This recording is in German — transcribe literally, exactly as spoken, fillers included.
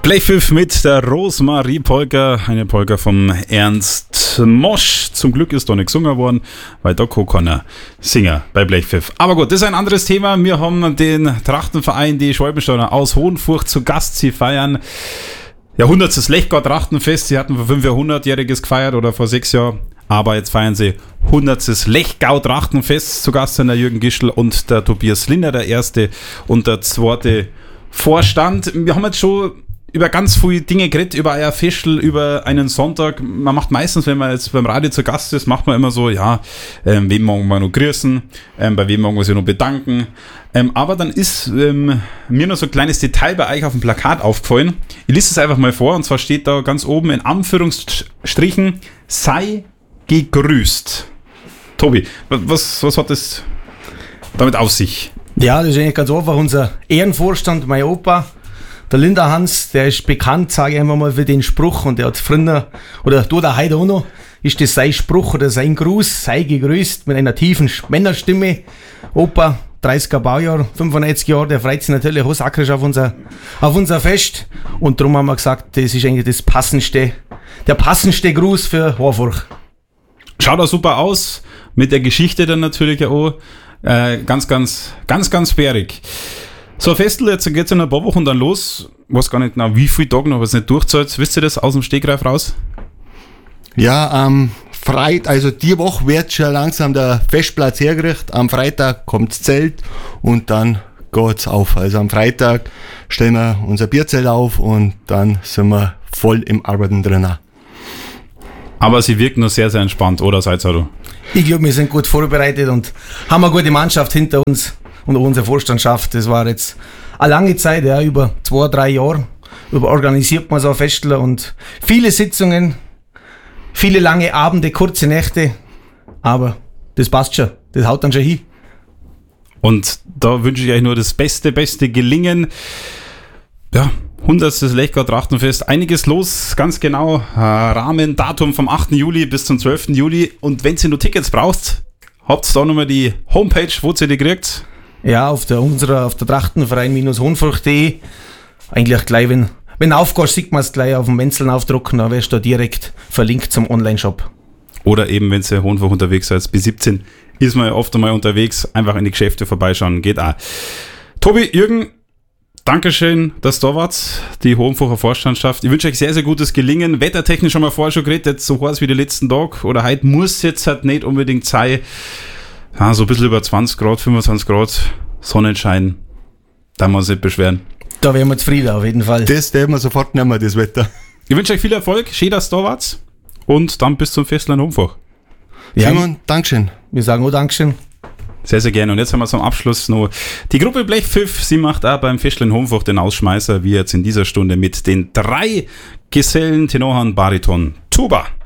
Blechpfiff mit der Rosmarie-Polka, eine Polka vom Ernst Mosch. Zum Glück ist da nicht gesungen worden, weil da kann er singen bei Blechpfiff. Aber gut, das ist ein anderes Thema. Wir haben den Trachtenverein, die Schwalbensteiner aus Hohenfurcht zu Gast. Sie feiern Jahrhundertstes Lechgau-Trachtenfest. Sie hatten vor fünf Jahren hundertjähriges gefeiert oder vor sechs Jahren. Aber jetzt feiern sie hundertstes Lechgau-Trachtenfest. Zu Gast sind der Jürgen Gischl und der Tobias Linder, der erste und der zweite Vorstand. Wir haben jetzt schon über ganz viele Dinge geredet, über euer Festel, über einen Sonntag. Man macht meistens, wenn man jetzt beim Radio zu Gast ist, macht man immer so, ja, ähm, wem morgen wir noch grüßen, ähm, bei wem morgen wir sich noch bedanken. Ähm, aber dann ist ähm, mir noch so ein kleines Detail bei euch auf dem Plakat aufgefallen. Ich lese es einfach mal vor, und zwar steht da ganz oben in Anführungsstrichen, sei gegrüßt. Tobi, was, was hat das damit auf sich? Ja, das ist eigentlich ganz einfach. Unser Ehrenvorstand, mein Opa, der Linder Hans, der ist bekannt, sage ich einfach mal, für den Spruch, und der hat früher, oder tut er heute auch noch, ist das sein Spruch oder sein Gruß, sei gegrüßt, mit einer tiefen Männerstimme. Opa, dreißiger Baujahr, fünfundneunzig Jahre, der freut sich natürlich auch sakrisch auf unser, auf unser Fest, und darum haben wir gesagt, das ist eigentlich das passendste, der passendste Gruß für Hohenfurcht. Schaut auch super aus, mit der Geschichte dann natürlich auch, äh, ganz, ganz, ganz, ganz sperrig. So, Festel, jetzt geht es in ein paar Wochen dann los. Ich weiß gar nicht genau, wie viele Tage noch, was nicht durchzahlt. Wisst ihr das aus dem Stegreif raus? Ja, am Freitag, also die Woche wird schon langsam der Festplatz hergerichtet. Am Freitag kommt das Zelt und dann geht's auf. Also am Freitag stellen wir unser Bierzelt auf und dann sind wir voll im Arbeiten drin. Aber sie wirken noch sehr, sehr entspannt, oder seid ihr da? Ich glaube, wir sind gut vorbereitet und haben eine gute Mannschaft hinter uns. Und auch unsere Vorstandschaft, das war jetzt eine lange Zeit, ja, über zwei, drei Jahre, über organisiert man so ein Festel und viele Sitzungen, viele lange Abende, kurze Nächte, aber das passt schon, das haut dann schon hin. Und da wünsche ich euch nur das beste, beste Gelingen. Ja, hundertstes Lechgau-Trachtenfest, einiges los, ganz genau, Rahmen, Datum vom achten Juli bis zum zwölften Juli, und wenn ihr nur Tickets braucht, habt ihr da nochmal die Homepage, wo ihr die kriegt? Ja, auf der unserer, auf der Trachtenverein-hohenfurcht punkt de. Eigentlich gleich, wenn, wenn du aufgehst, sieht man es gleich auf dem Menzeln aufdrucken, dann wirst du da direkt verlinkt zum Online-Shop. Oder eben, wenn ihr Hohenfurcht unterwegs seid, bis siebzehn ist man ja oft einmal unterwegs, einfach in die Geschäfte vorbeischauen, geht auch. Tobi, Jürgen, Dankeschön, dass du da wart, die Hohenfurcher Vorstandschaft. Ich wünsche euch sehr, sehr gutes Gelingen. Wettertechnisch haben wir vorher schon geredet, jetzt so heiß wie die letzten Tage, oder heute muss jetzt halt nicht unbedingt sein. Ja, so ein bisschen über zwanzig Grad, fünfundzwanzig Grad, Sonnenschein, da muss man sich nicht beschweren. Da wären wir zufrieden, auf jeden Fall. Das werden wir sofort nehmen, das Wetter. Ich wünsche euch viel Erfolg, schön, dass du da wart, und dann bis zum Festland Hohenfurcht. Ja, Simon, Dankeschön. Wir sagen auch Dankeschön. Sehr, sehr gerne. Und jetzt haben wir zum Abschluss noch die Gruppe Blechpfiff. Sie macht auch beim Festland Hohenfurcht den Ausschmeißer, wie jetzt in dieser Stunde mit den drei Gesellen, Tenorhorn, Bariton, Tuba.